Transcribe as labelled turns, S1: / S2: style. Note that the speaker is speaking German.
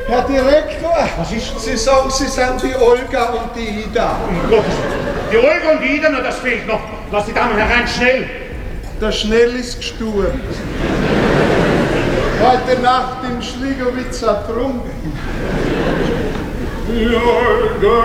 S1: Herr Direktor!
S2: Was ist?
S1: Sie sagen, Sie sind die Olga und die Ida.
S2: Um Gottes Willen. Die Olga und die Ida, na, das fehlt noch. Lass die Damen herein, schnell.
S1: Der Schnell ist gestorben. Heute Nacht in Schligowitz ertrunken.
S3: Die Olga